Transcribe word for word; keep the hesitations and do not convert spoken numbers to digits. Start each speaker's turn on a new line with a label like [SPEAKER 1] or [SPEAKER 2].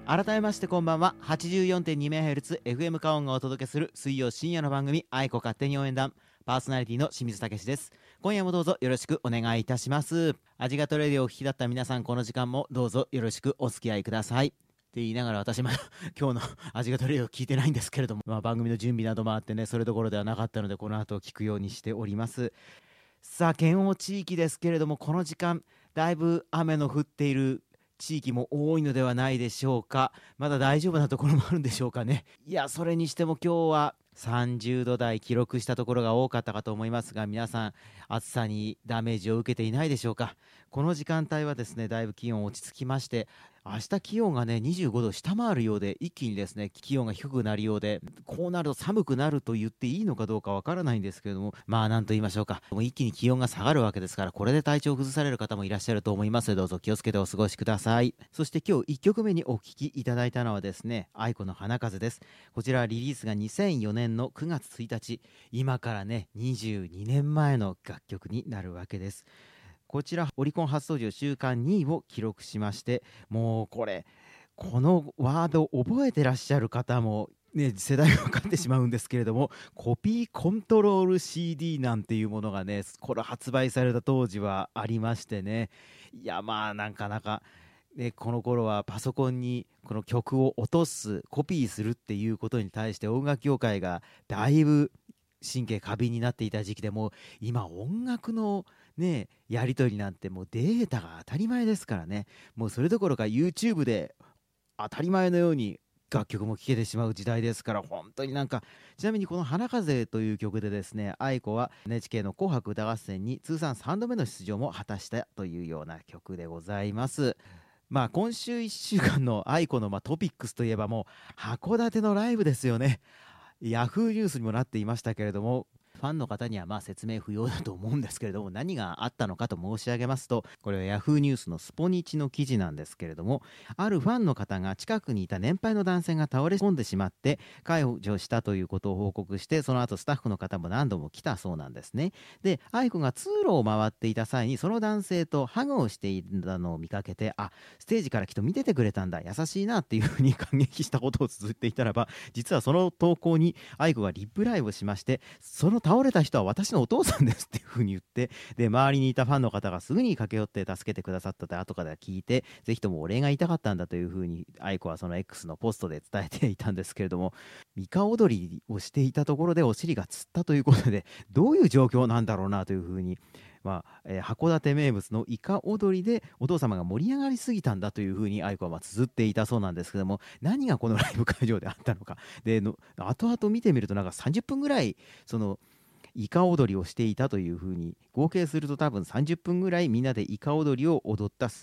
[SPEAKER 1] 改めましてこんばんは。 はちじゅうよんてんにメガヘルツ エフエム カオンがお届けする水曜深夜の番組、愛子勝手に応援団、パーソナリティの清水武です。今夜もどうぞよろしくお願いいたします。味が取れるようお聞きだった皆さん、この時間もどうぞよろしくお付き合いくださいって言いながら、私まだ今日の味が取れるよう聞いてないんですけれども、まあ、番組の準備などもあってね、それどころではなかったので、この後聞くようにしております。さあ、県央地域ですけれども、この時間だいぶ雨の降っている地域も多いのではないでしょうか。まだ大丈夫なところもあるんでしょうかね。いや、それにしても今日はさんじゅうど台記録したところが多かったかと思いますが、皆さん暑さにダメージを受けていないでしょうか。この時間帯はですね、だいぶ気温落ち着きまして、明日気温がねにじゅうごど下回るようで、一気にですね気温が低くなるようで、こうなると寒くなると言っていいのかどうかわからないんですけれども、まあなんと言いましょうか、もう一気に気温が下がるわけですから、これで体調を崩される方もいらっしゃると思いますので、どうぞ気をつけてお過ごしください。そして今日いっきょくめにお聴きいただいたのはですね、愛子の花風です。こちらはリリースがにせんよねんのくがつついたち、今からねにじゅうにねんまえの楽曲になるわけです。こちらオリコン初登場週間にいを記録しまして、もうこれこのワードを覚えてらっしゃる方もね、世代が分かってしまうんですけれども、コピーコントロール シーディー なんていうものがね、これ発売された当時はありましてね、いやまあなかなかね、この頃はパソコンにこの曲を落とすコピーするっていうことに対して音楽業界がだいぶ神経過敏になっていた時期で、もう今音楽のねやり取りなんてもうデータが当たり前ですからね、もうそれどころか YouTube で当たり前のように楽曲も聴けてしまう時代ですから、本当になんか、ちなみにこの花風という曲でですね、愛子は エヌエイチケー の紅白歌合戦に通算さんどめの出場も果たしたというような曲でございます。まあ今週いっしゅうかんの愛子のまあトピックスといえば、もう函館のライブですよね。ヤフーニュースにもなっていましたけれども、ファンの方にはまあ説明不要だと思うんですけれども、何があったのかと申し上げますと、これはヤフーニュースのスポニチの記事なんですけれども、あるファンの方が近くにいた年配の男性が倒れ込んでしまって介助したということを報告して、その後スタッフの方も何度も来たそうなんですね。で、愛子が通路を回っていた際にその男性とハグをしていたのを見かけて、あ、ステージからきっと見ててくれたんだ、優しいなっていうふうに感激したことを綴っていたらば、実はその投稿に愛子がリプライをしまして、その倒れた人は私のお父さんですっていう風に言って、で周りにいたファンの方がすぐに駆け寄って助けてくださったって後から聞いて、ぜひともお礼が言いたかったんだという風に愛子はその X のポストで伝えていたんですけれども、三日踊りをしていたところでお尻がつったということで、どういう状況なんだろうなという風に、まあえー函館名物のイカ踊りでお父様が盛り上がりすぎたんだというふうに愛子はまあ綴っていたそうなんですけども、何がこのライブ会場であったのかでの後々見てみると、なんかさんじゅっぷんぐらいそのイカ踊りをしていたというふうに、合計すると多分さんじゅっぷんぐらいみんなでイカ踊りを踊った